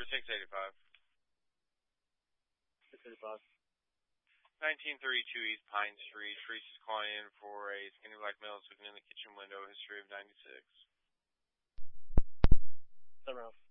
for 685. 685. 1932 East Pine Street. Teresa's calling in for a skinny black male looking in the kitchen window. History of 96. 7 rounds.